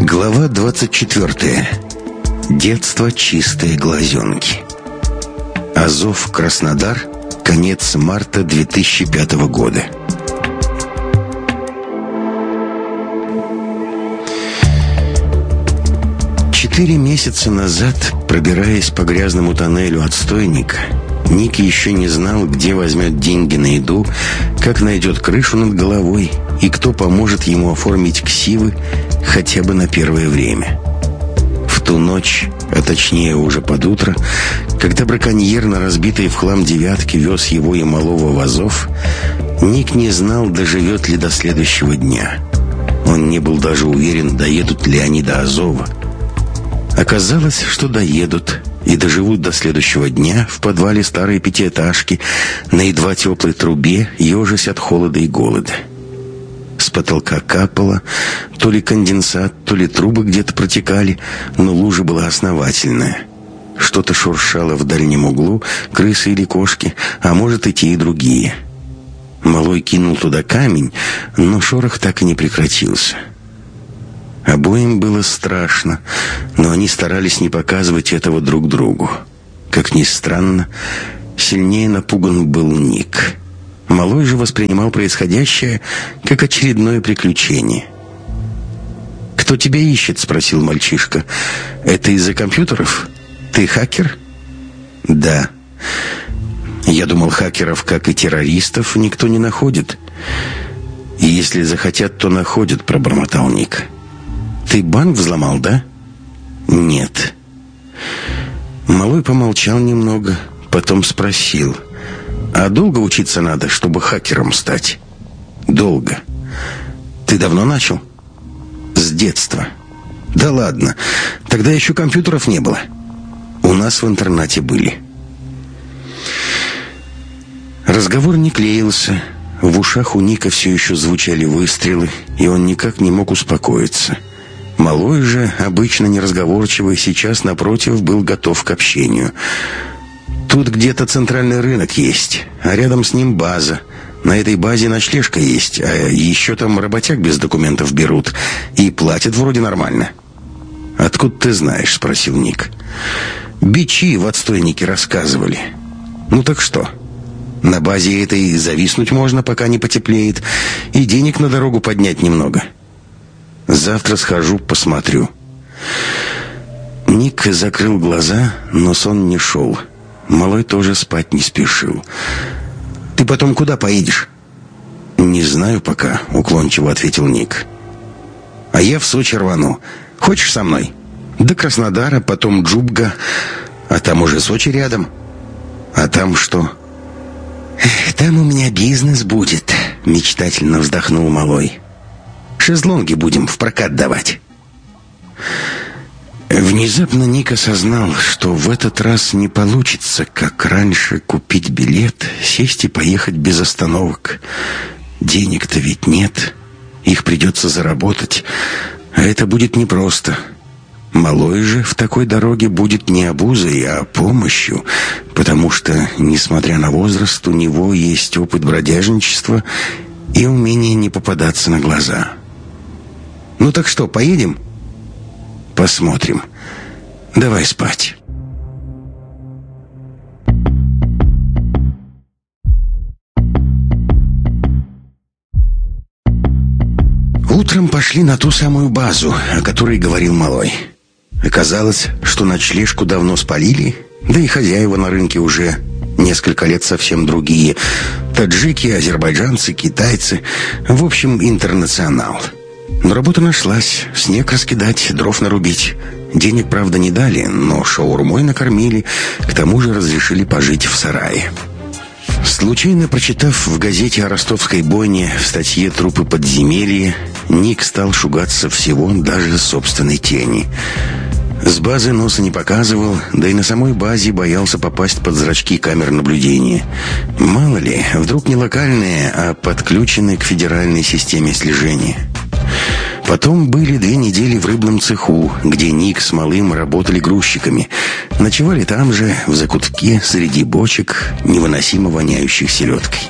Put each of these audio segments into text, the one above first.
Глава 24. Детство чистой глазенки. Азов, Краснодар. Конец марта 2005 года. Четыре месяца назад, пробираясь по грязному тоннелю отстойника, Ник еще не знал, где возьмет деньги на еду, как найдет крышу над головой и кто поможет ему оформить ксивы хотя бы на первое время. В ту ночь, а точнее уже под утро, когда браконьер на разбитой в хлам девятке вез его и малого в Азов, Ник не знал, доживет ли до следующего дня. Он не был даже уверен, доедут ли они до Азова. Оказалось, что доедут и доживут до следующего дня в подвале старой пятиэтажки на едва теплой трубе, ежась от холода и голода. С потолка капало, то ли конденсат, то ли трубы где-то протекали, но лужа была основательная. Что-то шуршало в дальнем углу, крысы или кошки, а может и те, и другие. Малой кинул туда камень, но шорох так и не прекратился. Обоим было страшно, но они старались не показывать этого друг другу. Как ни странно, сильнее напуган был Ник. Малой же воспринимал происходящее как очередное приключение. «Кто тебя ищет?» — спросил мальчишка. «Это из-за компьютеров? Ты хакер?» «Да». «Я думал, хакеров, как и террористов, никто не находит». «И если захотят, то находят», — пробормотал Ник. «Ты банк взломал, да?» «Нет». Малой помолчал немного, потом спросил: «А долго учиться надо, чтобы хакером стать?» «Долго». «Ты давно начал?» «С детства». «Да ладно, тогда еще компьютеров не было». «У нас в интернате были». Разговор не клеился. В ушах у Ника все еще звучали выстрелы, и он никак не мог успокоиться. Малой же, обычно неразговорчивый, сейчас, напротив, был готов к общению. «Тут где-то центральный рынок есть, а рядом с ним база. На этой базе ночлежка есть, а еще там работяг без документов берут. И платят вроде нормально». «Откуда ты знаешь?» — спросил Ник. «Бичи в отстойнике рассказывали». «Ну так что? На базе этой зависнуть можно, пока не потеплеет, и денег на дорогу поднять немного». «Завтра схожу, посмотрю». Ник закрыл глаза, но сон не шел. Малой тоже спать не спешил. «Ты потом куда поедешь?» «Не знаю пока», — уклончиво ответил Ник. «А я в Сочи рвану. Хочешь со мной? До Краснодара, потом Джубга. А там уже Сочи рядом». «А там что?» «Там у меня бизнес будет», — мечтательно вздохнул Малой. «Шезлонги будем в прокат давать». Внезапно Ник осознал, что в этот раз не получится, как раньше, купить билет, сесть и поехать без остановок. Денег-то ведь нет, их придется заработать, а это будет непросто. Малой же в такой дороге будет не обузой, а помощью, потому что, несмотря на возраст, у него есть опыт бродяжничества и умение не попадаться на глаза. «Ну так что, поедем?» «Посмотрим. Давай спать». Утром пошли на ту самую базу, о которой говорил Малой. Оказалось, что ночлежку давно спалили, да и хозяева на рынке уже несколько лет совсем другие. Таджики, азербайджанцы, китайцы. В общем, интернационал. Но работа нашлась. Снег раскидать, дров нарубить. Денег, правда, не дали, но шаурмой накормили. К тому же разрешили пожить в сарае. Случайно прочитав в газете о ростовской бойне в статье «Трупы подземелья», Ник стал шугаться всего, даже собственной тени. С базы носа не показывал, да и на самой базе боялся попасть под зрачки камер наблюдения. Мало ли, вдруг не локальные, а подключенные к федеральной системе слежения. Потом были 2 недели в рыбном цеху, где Ник с Малым работали грузчиками. Ночевали там же, в закутке, среди бочек, невыносимо воняющих селедкой.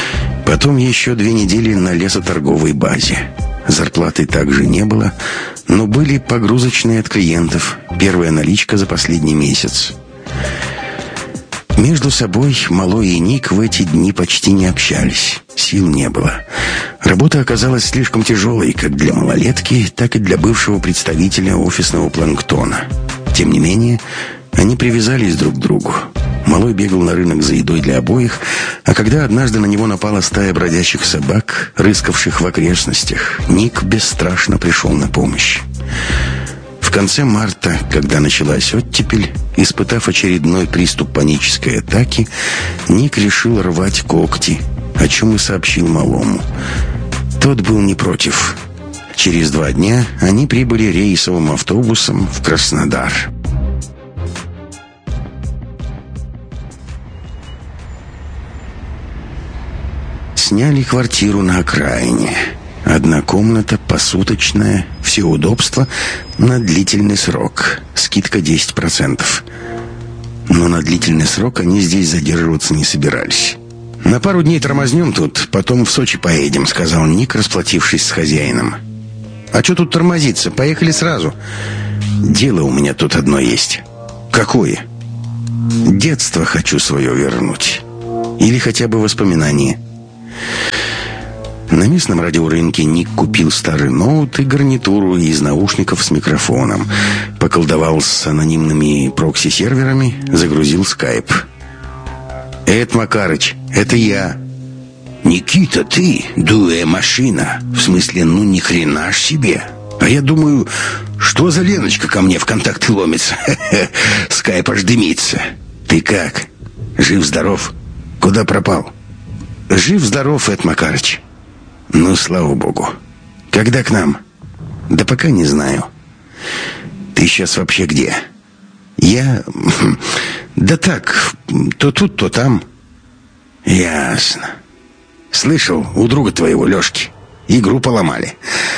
Потом еще 2 недели на лесоторговой базе. Зарплаты также не было, но были погрузочные от клиентов, первая наличка за последний месяц. Между собой Малой и Ник в эти дни почти не общались. Сил не было. Работа оказалась слишком тяжелой как для малолетки, так и для бывшего представителя офисного планктона. Тем не менее, они привязались друг к другу. Малой бегал на рынок за едой для обоих, а когда однажды на него напала стая бродячих собак, рыскавших в окрестностях, Ник бесстрашно пришел на помощь. В конце марта, когда началась оттепель, испытав очередной приступ панической атаки, Ник решил рвать когти, о чем и сообщил Малому. Тот был не против. Через 2 дня они прибыли рейсовым автобусом в Краснодар. Сняли квартиру на окраине. 1 комната, посуточная, все удобства, на длительный срок. Скидка 10%. Но на длительный срок они здесь задерживаться не собирались. «На пару дней тормознем тут, потом в Сочи поедем», — сказал Ник, расплатившись с хозяином. «А что тут тормозиться? Поехали сразу». «Дело у меня тут одно есть». «Какое?» «Детство хочу свое вернуть. Или хотя бы воспоминания». На местном радиорынке Ник купил старый ноут и гарнитуру из наушников с микрофоном. Поколдовал с анонимными прокси-серверами, загрузил скайп. «Это Макарыч, это я». «Никита, ты? Дуэ-машина. В смысле, ну ни хрена ж себе. А я думаю, что за Леночка ко мне в контакты ломится? Скайп аж дымится. Ты как? Жив-здоров? Куда пропал?» «Жив-здоров, Эд Макарыч». «Ну, слава богу. Когда к нам?» «Да пока не знаю». «Ты сейчас вообще где?» «Я... да так, то тут, то там». «Ясно. Слышал, у друга твоего, Лешки, игру поломали».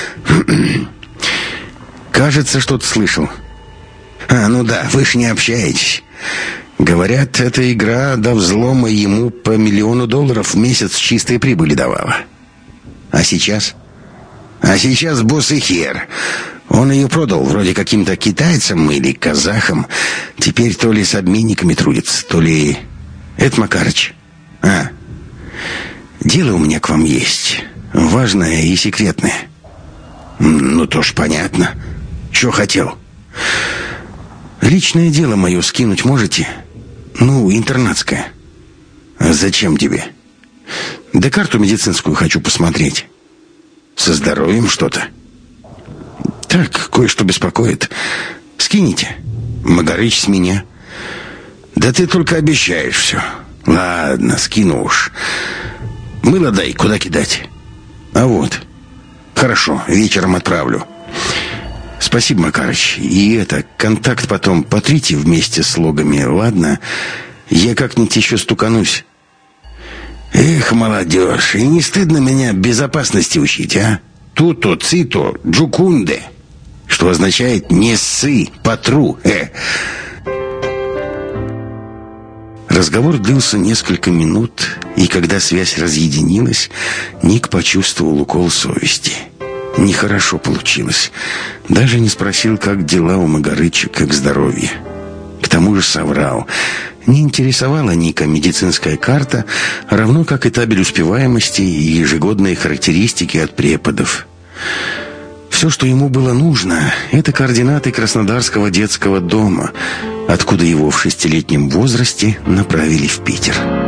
«Кажется, что-то слышал». «А, ну да, вы ж не общаетесь. Говорят, эта игра до взлома ему по $1 миллион в месяц чистой прибыли давала. А сейчас?» «А сейчас босс и хер. Он ее продал вроде каким-то китайцам или казахам. Теперь то ли с обменниками трудится, то ли...» «Это Макарыч». «А, дело у меня к вам есть. Важное и секретное». «Ну, то ж понятно. Что хотел?» «Личное дело мое скинуть можете? Ну, интернатское». «А зачем тебе?» «Да карту медицинскую хочу посмотреть». «Со здоровьем что-то?» «Так, кое-что беспокоит. Скинете?» «Магарыч с меня». «Да ты только обещаешь все». «Ладно, скину уж. Мыло дай, куда кидать?» «А вот». «Хорошо, вечером отправлю». «Спасибо, Макарыч. И это, контакт потом потрите вместе с логами, ладно? Я как-нибудь еще стуканусь». «Эх, молодежь, и не стыдно меня безопасности учить, а? Туто, цито, джукунде». Что означает «не ссы, потру». Разговор длился несколько минут, и когда связь разъединилась, Ник почувствовал укол совести. Нехорошо получилось. Даже не спросил, как дела у Магарыча, как здоровье. К тому же соврал. Не интересовала Ника медицинская карта, равно как и табель успеваемости и ежегодные характеристики от преподов. Все, что ему было нужно, это координаты Краснодарского детского дома, откуда его в 6-летнем возрасте направили в Питер.